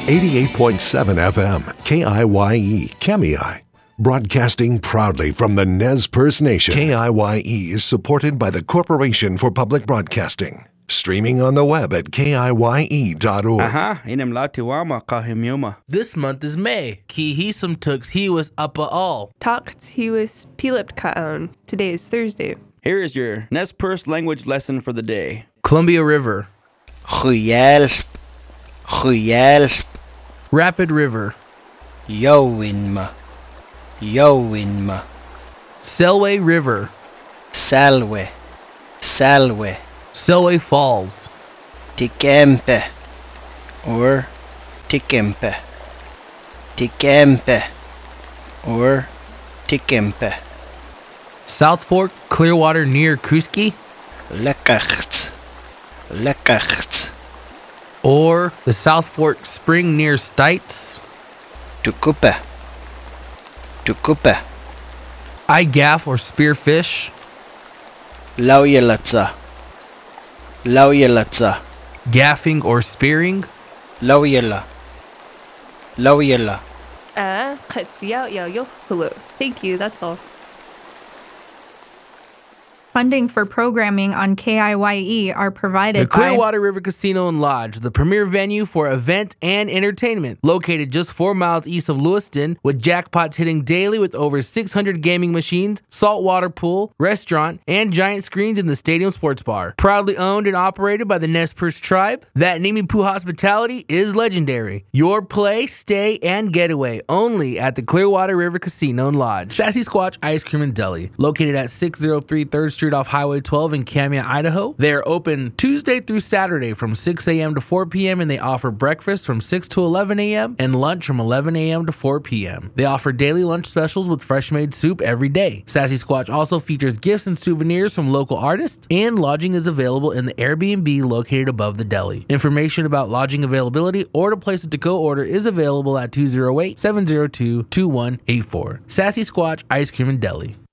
88.7 FM, KIYE, Kamiai. Broadcasting proudly from the Nez Perce Nation. KIYE is supported by the Corporation for Public Broadcasting. Streaming on the web at kiye.org. This month is May. Kihisum tux he was uppa all. Talked he was Pilip Kaon. Today is Thursday. Here is your Nez Perce language lesson for the day. Columbia River. Goeiehelp. Goeiehelp. Rapid River. Jouwinma. Jouwinma. Selway River. Salwe. Salwe. Selway Falls. Tikempe. Or Tikempe. Tikempe. Or Tikempe. South Fork, Clearwater near Kuski. Lekkacht. Lekkacht. Or the South Fork Spring near Stites. Tukupe. Tukupe. Igaff or Spearfish. Laujelatsa. Laujelatsa. Gaffing or Spearing. Laujela. Laujela. Hello. Thank you, that's all. Funding for programming on KIYE are provided The Clearwater River Casino and Lodge, the premier venue for event and entertainment, located just 4 miles east of Lewiston, with jackpots hitting daily with over 600 gaming machines, saltwater pool, restaurant, and giant screens in the stadium sports bar. Proudly owned and operated by the Nez Perce tribe, that Nimipu hospitality is legendary. Your play, stay, and getaway only at the Clearwater River Casino and Lodge. Sassy Squatch Ice Cream and Deli, located at 603 3rd Street off Highway 12 in Kamiah, Idaho. They are open Tuesday through Saturday from 6 a.m. to 4 p.m. and they offer breakfast from 6 to 11 a.m. and lunch from 11 a.m. to 4 p.m. They offer daily lunch specials with fresh made soup every day. Sassy Squatch also features gifts and souvenirs from local artists, and lodging is available in the Airbnb located above the deli. Information about lodging availability or to place a to-go order is available at 208-702-2184. Sassy Squatch Ice Cream and Deli.